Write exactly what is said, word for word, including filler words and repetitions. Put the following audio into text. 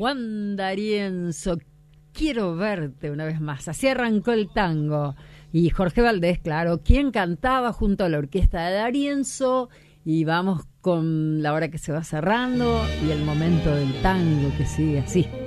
Juan D'Arienzo, quiero verte una vez más. Así arrancó el tango. Y Jorge Valdés, claro, quien cantaba junto a la orquesta de D'Arienzo. Y vamos con la hora que se va cerrando y el momento del tango que sigue así.